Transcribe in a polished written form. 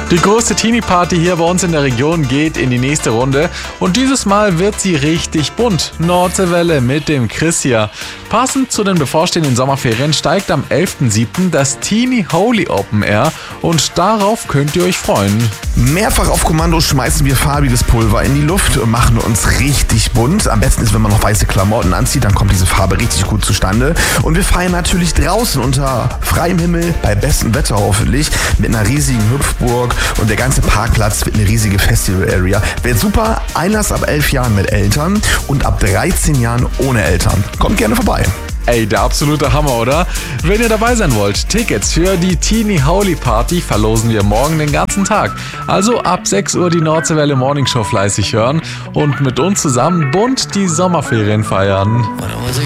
Die größte Teenie-Party hier bei uns in der Region geht in die nächste Runde und dieses Mal wird sie richtig bunt. Nordseewelle mit dem Chris hier. Passend zu den bevorstehenden Sommerferien steigt am 11.07. das Teenie Holy Open Air und darauf könnt ihr euch freuen. Mehrfach auf Kommando schmeißen wir farbiges Pulver in die Luft und machen uns richtig bunt. Am besten ist, wenn man noch weiße Klamotten anzieht, dann kommt diese Farbe richtig gut zustande. Und wir feiern natürlich draußen unter freiem Himmel, bei bestem Wetter hoffentlich, mit einer riesigen Hüpfburg und der ganze Parkplatz wird eine riesige Festival-Area. Wird super, Einlass ab 11 Jahren mit Eltern und ab 13 Jahren ohne Eltern. Kommt gerne vorbei. Ey, der absolute Hammer, oder? Wenn ihr dabei sein wollt, Tickets für die Teenie Holy Party verlosen wir morgen den ganzen Tag. Also ab 6 Uhr die Nordseewelle Morning Show fleißig hören und mit uns zusammen bunt die Sommerferien feiern.